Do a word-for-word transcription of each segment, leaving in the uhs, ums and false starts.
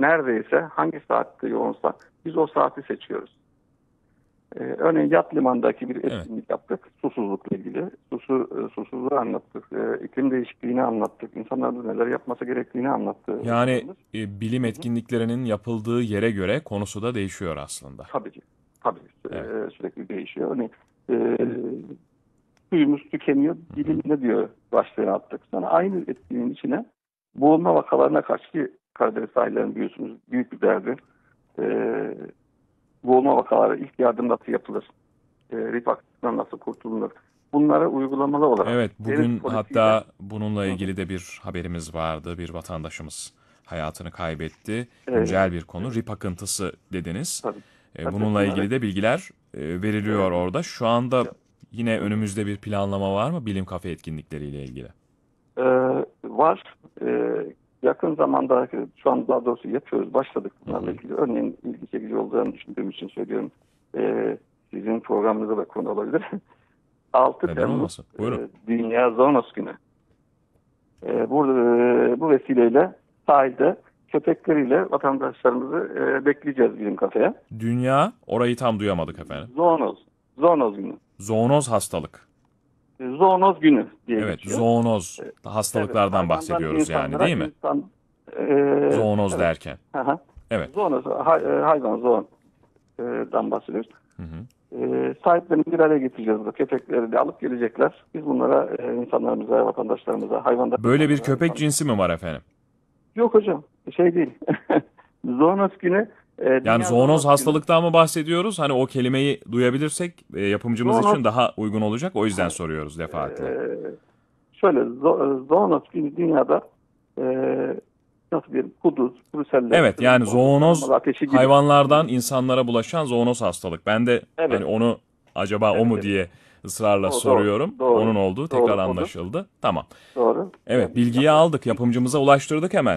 neredeyse hangi saatte yoğunsa biz o saati seçiyoruz. Ee, örneğin yat limandaki bir Evet. etkinlik yaptık. Susuzlukla ilgili. Susu, e, susuzluğu anlattık. E, iklim değişikliğini anlattık. İnsanların neler yapması gerektiğini anlattı. Yani hocamız. e, bilim Hı hı. etkinliklerinin yapıldığı yere göre konusu da değişiyor aslında. Tabii ki. Tabii. E, Evet. sürekli değişiyor. Örneğin e, suyumuz tükeniyor. Hı hı. Bilim ne diyor başlığını attık. Sonra aynı etkinliğin içine boğulma vakalarına karşı ki Karadeniz sahillerinin biliyorsunuz büyük bir derdi. E, boğulma vakaları ilk yardım nasıl yapılır? E, rip aktiften nasıl kurtulunur? Bunları uygulamalı olarak Evet, deniz bugün polisiyle. hatta bununla Hı hı. ilgili de bir haberimiz vardı. Bir vatandaşımız hayatını kaybetti. Evet, Güncel bir konu. Rip akıntısı dediniz. tabii, E, tabii bununla bunları ilgili de bilgiler e, e, veriliyor orada. Şu anda ya- yine hı hı. önümüzde bir planlama var mı bilim kafe etkinlikleriyle ilgili? E, var. E, yakın zamanda şu an daha doğrusu yapıyoruz. Başladık Hı bunlarla hı. ilgili. Örneğin ilgi çekici olacağını düşündüğüm için söylüyorum. E, sizin programınıza da konu olabilir. altı Neden Temmuz olmasın? e, Buyurun. Dünya Zoonoz Günü. E, burada e, bu vesileyle sahilde köpekleriyle vatandaşlarımızı e, bekleyeceğiz bilim kafeye. Dünya, orayı tam duyamadık efendim. Zoonoz. Zoonoz günü. Zoonoz hastalık. E, Zoonoz günü diye Evet, geçiyor. zoonoz E, evet, hastalıklardan hayvandan bahsediyoruz yani, insanlara, değil mi? insan e, Zoonoz evet. derken. Aha. Evet. Zoonoz, hay, e, hayvan zoondan bahsediyoruz. Hı hı. E, sahiplerini bir araya getireceğiz. Burada. Köpekleri de alıp gelecekler. Biz bunlara e, insanlarımıza, vatandaşlarımıza, hayvandan Böyle bir insanlara, köpek insan... cinsi mi var efendim? Yok hocam, şey değil. Zoonoz günü, e, Yani Dünya zoonoz Zoonoz günü. hastalıktan mı bahsediyoruz? Hani o kelimeyi duyabilirsek e, yapımcımız Zoonoz, için daha uygun olacak. O yüzden ha, soruyoruz e, defaatle. şöyle, zo- zoonoz günü dünyada e, nasıl diyelim, kuduz, bruseller, Evet, yani pneumokokus, zoonoz kanamalı ateşi gibi. Hı hayvanlardan hı. insanlara bulaşan zoonoz hastalık. Ben de hani Evet, onu acaba o evet, mu evet. diye ısrarla O doğru, soruyorum. Onun doğru, olduğu tekrar doğru odur, anlaşıldı. Tamam. doğru. Evet, Yani bilgiyi yaklaşık aldık. Yapımcımıza ulaştırdık hemen.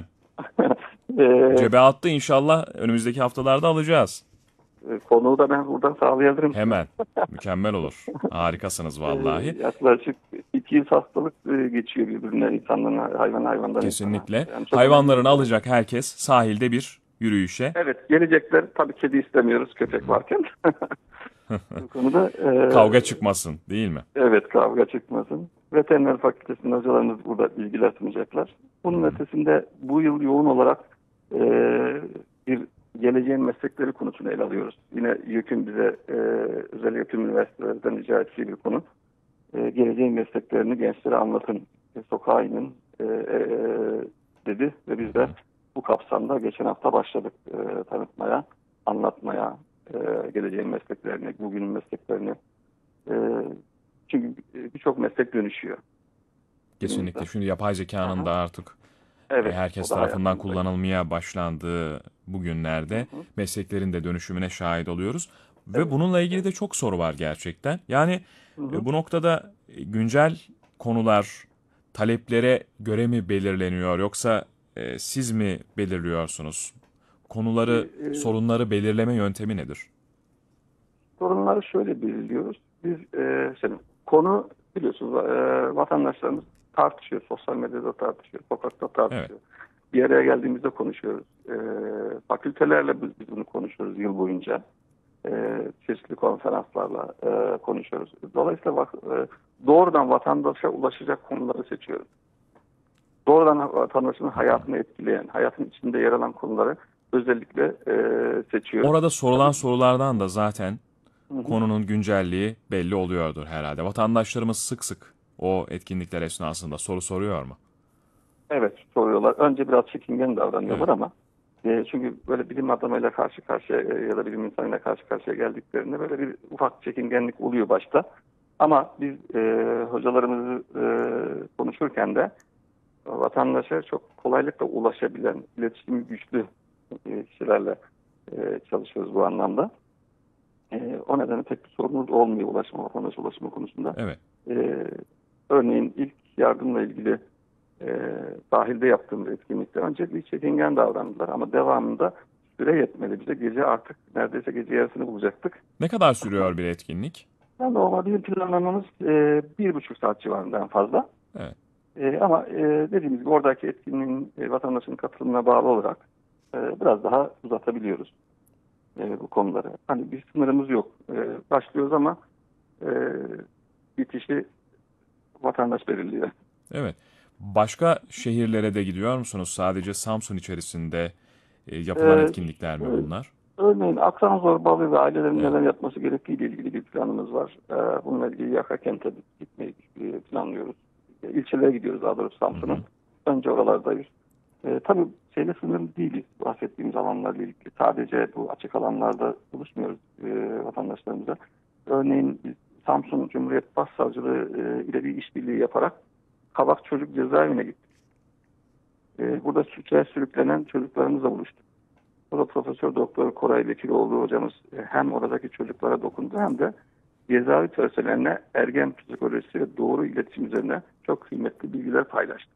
e, Cebe attı, inşallah önümüzdeki haftalarda alacağız. konuğu da ben buradan sağlayabilirim size. Hemen. Mükemmel olur. Harikasınız E, vallahi. yaklaşık iki yüz hastalık e, geçiyor birbirine, insandan hayvan, hayvandan insana. Kesinlikle. Yani çok önemli Hayvanlarını bir konu. alacak herkes sahilde bir yürüyüşe. Evet, gelecekler. Tabii kedi istemiyoruz köpek varken. Bu konuda e, Kavga çıkmasın, değil mi? evet, kavga çıkmasın. Veteriner fakültesinin hocalarımız burada bilgiler sunacaklar. Hı Bunun hı. ötesinde bu yıl yoğun olarak e, bir geleceğin meslekleri konusunu ele alıyoruz. Yine YÖK'ün bize e, özel eğitim üniversitelerden rica ettiği bir konu. E, geleceğin mesleklerini gençlere anlatın. E, sokağa inin e, e, dedi ve biz Hı de hı. bu kapsamda geçen hafta başladık e, tanıtmaya, anlatmaya, e, geleceğin mesleklerini, bugünün mesleklerini. E, çünkü birçok meslek dönüşüyor günümüzde. Kesinlikle. Şimdi yapay zekanın Aha, da artık e, evet, o herkes da tarafından hayatımızda. kullanılmaya başlandığı bu Hı günlerde hı, mesleklerin de dönüşümüne şahit oluyoruz. Ve evet, bununla ilgili evet. de çok soru var gerçekten. Yani Hı e, hı. bu noktada e, güncel konular taleplere göre mi belirleniyor yoksa e, siz mi belirliyorsunuz? Konuları, E, sorunları belirleme yöntemi nedir? sorunları şöyle belirliyoruz. Biz e, şimdi konu biliyorsunuz e, vatandaşlarımız tartışıyor. Sosyal medyada tartışıyor. Sokakta Evet. tartışıyor. Bir araya geldiğimizde konuşuyoruz. E, fakültelerle biz, biz bunu konuşuyoruz yıl boyunca. E, çeşitli konferanslarla e, konuşuyoruz. Dolayısıyla bak, e, doğrudan vatandaşa ulaşacak konuları seçiyoruz. Doğrudan vatandaşın Hı hı. hayatını etkileyen, hayatın içinde yer alan konuları özellikle e, seçiyoruz. Orada sorulan Tabii. sorulardan da zaten Hı hı. konunun güncelliği belli oluyordur herhalde. Vatandaşlarımız sık sık o etkinlikler esnasında soru soruyor mu? Evet, soruyorlar. Önce biraz çekingen Evet. davranıyorlar ama e, çünkü böyle bilim adamıyla karşı karşıya e, ya da bilim insanıyla karşı karşıya geldiklerinde böyle bir ufak çekingenlik oluyor başta. Ama biz e, hocalarımızı e, konuşurken de vatandaşa çok kolaylıkla ulaşabilen, iletişimi güçlü e, kişilerle e, çalışıyoruz bu anlamda. E, o nedenle pek bir sorunumuz olmuyor ulaşma, vatandaş ulaşma konusunda. Evet. E, örneğin ilk yardımla ilgili e, sahilde yaptığımız etkinlikte önce bir çekingen davrandılar ama devamında süre yetmedi. Bize gece artık neredeyse gece yarısını bulacaktık. Ne kadar sürüyor bir etkinlik? Yani normalde planlamamız e, bir buçuk saat civarından fazla. Evet. E, ama e, dediğimiz gibi oradaki etkinliğin e, vatandaşın katılımına bağlı olarak e, biraz daha uzatabiliyoruz e, bu konuları. Hani bir sınırımız yok. E, başlıyoruz ama e, bitişi vatandaş belirliyor. Evet. Başka şehirlere de gidiyor musunuz? Sadece Samsun içerisinde e, yapılan E, etkinlikler mi şöyle, bunlar? Örneğin akran zorbalığı ve ailelerin Evet. neler yapması gerektiği ile ilgili bir planımız var. E, bununla ilgili Yaka Kent'e gitmeyi e, planlıyoruz. E, ilçelere gidiyoruz daha doğrusu Hı Samsun'un. hı. Önce oralardayız. E, tabii şeyle sınırlı değiliz. Bahsettiğimiz alanlarla ilgili. Sadece bu açık alanlarda buluşmuyoruz e, vatandaşlarımıza. Örneğin biz Samsun Cumhuriyet Başsavcılığı e, ile bir işbirliği yaparak Kavak Çocuk Cezaevine gittik. E, burada suça sürüklenen çocuklarımızla buluştuk. Burada Profesör Doktor Koray Vekiloğlu hocamız e, hem oradaki çocuklara dokundu hem de cezaevi personeline ergen psikolojisi ve doğru iletişim üzerine çok kıymetli bilgiler paylaştı.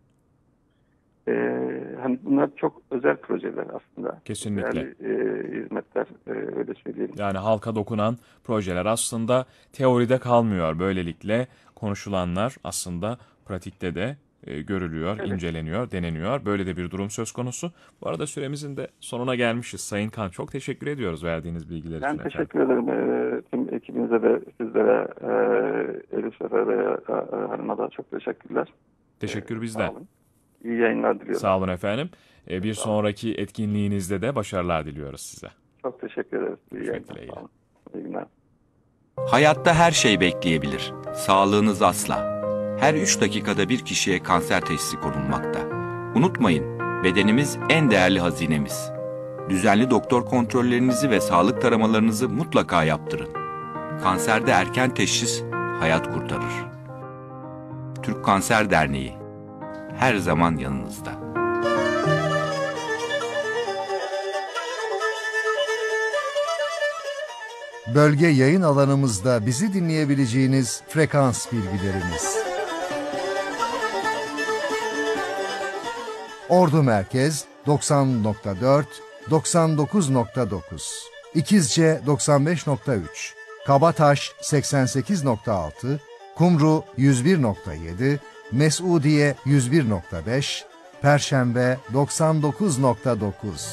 Ee, hani bunlar çok özel projeler aslında. Kesinlikle. Değerli e, hizmetler e, öyle söyleyelim. Yani halka dokunan projeler aslında teoride kalmıyor. Böylelikle konuşulanlar aslında pratikte de e, görülüyor, Evet. inceleniyor, deneniyor. Böyle de bir durum söz konusu. Bu arada süremizin de sonuna gelmişiz. Sayın Kan, çok teşekkür ediyoruz verdiğiniz bilgiler Ben için efendim. teşekkür ederim. Ee, tüm ekibinize de sizlere e, Elif Sefer ve e, e, hanıma da çok teşekkürler. Ee, Teşekkür Sağ bizden. olun. İyi yayınlar diliyorum. Sağ olun efendim. E, bir Sağ olun. sonraki etkinliğinizde de başarılar diliyoruz size. Çok teşekkür ederiz. İyi Görüşmek yayınlar. dileğiyle. Sağ olun. İyi günler. Hayatta her şey bekleyebilir. Sağlığınız asla. Her üç dakikada bir kişiye kanser teşhisi konulmakta. Unutmayın, bedenimiz en değerli hazinemiz. Düzenli doktor kontrollerinizi ve sağlık taramalarınızı mutlaka yaptırın. Kanserde erken teşhis hayat kurtarır. Türk Kanser Derneği her zaman yanınızda. Bölge yayın alanımızda bizi dinleyebileceğiniz frekans bilgilerimiz. Ordu Merkez doksan nokta dört, doksan dokuz nokta dokuz, İkizce doksan beş nokta üç, Kabataş seksen sekiz nokta altı, Kumru yüz bir nokta yedi, Mesudiye yüz bir nokta beş, Perşembe doksan dokuz nokta dokuz.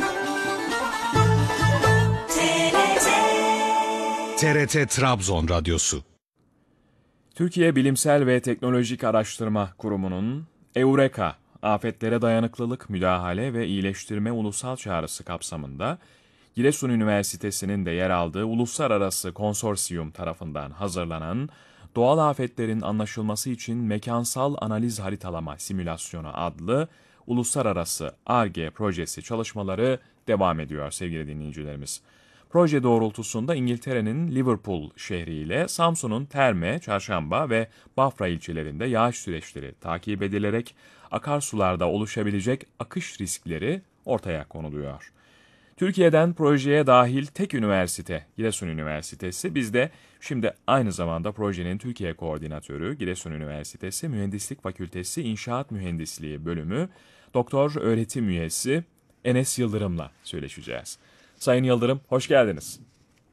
T R T Trabzon Radyosu. Türkiye Bilimsel ve Teknolojik Araştırma Kurumu'nun Eureka, Afetlere Dayanıklılık, Müdahale ve İyileştirme Ulusal Çağrısı kapsamında Giresun Üniversitesi'nin de yer aldığı uluslararası konsorsiyum tarafından hazırlanan Doğal Afetlerin Anlaşılması için Mekansal Analiz Haritalama Simülasyonu adlı uluslararası Ar-Ge projesi çalışmaları devam ediyor sevgili dinleyicilerimiz. Proje doğrultusunda İngiltere'nin Liverpool şehriyle Samsun'un Terme, Çarşamba ve Bafra ilçelerinde yağış süreçleri takip edilerek akarsularda oluşabilecek akış riskleri ortaya konuluyor. Türkiye'den projeye dahil tek üniversite Giresun Üniversitesi. Biz de şimdi aynı zamanda projenin Türkiye Koordinatörü Giresun Üniversitesi Mühendislik Fakültesi İnşaat Mühendisliği Bölümü Doktor Öğretim Üyesi Enes Yıldırım'la söyleşeceğiz. Sayın Yıldırım, hoş geldiniz.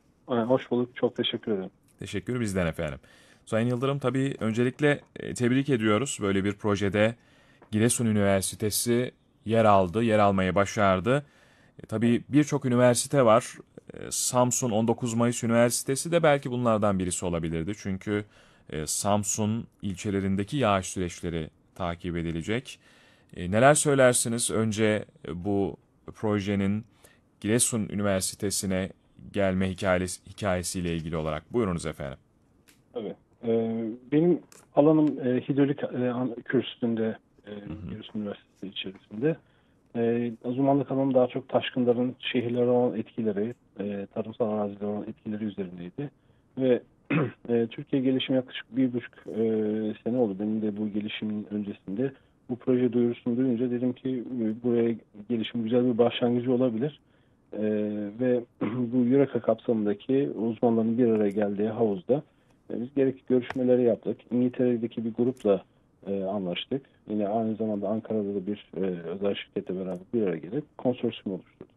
Hoş bulduk. Çok teşekkür ederim. Teşekkür bizden efendim. Sayın Yıldırım, tabii öncelikle e, tebrik ediyoruz. Böyle bir projede Giresun Üniversitesi yer aldı, yer almayı başardı. E, tabii birçok üniversite var. E, Samsun on dokuz Mayıs Üniversitesi de belki bunlardan birisi olabilirdi. Çünkü e, Samsun ilçelerindeki yağış süreçleri takip edilecek. E, neler söylersiniz önce e, bu projenin Giresun Üniversitesi'ne gelme hikayesi, hikayesiyle ilgili olarak? Buyurunuz efendim. Evet. Ee, benim alanım e, hidrolik e, kürsüsünde e, Giresun Üniversitesi içerisinde. E, uzmanlık alanım daha çok taşkınların şehirlere olan etkileri, e, tarımsal arazilere olan etkileri üzerindeydi. Ve e, Türkiye gelişimi yaklaşık bir buçuk e, sene oldu. Benim de bu gelişimin öncesinde bu proje duyurusunu duyunca dedim ki buraya gelişim güzel bir başlangıcı olabilir. Ee, ve bu Eureka kapsamındaki uzmanların bir araya geldiği havuzda e, biz gerekli görüşmeleri yaptık. İngiltere'deki bir grupla e, anlaştık. Yine aynı zamanda Ankara'da da bir e, özel şirketle beraber bir araya gelip konsorsiyum oluşturduk.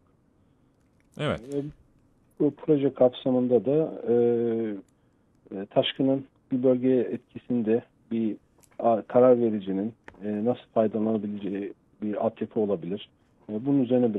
Evet. E, bu proje kapsamında da e, e, taşkının bir bölgeye etkisinde bir a, karar vericinin e, nasıl faydalanabileceği bir altyapı olabilir. E, bunun üzerine bir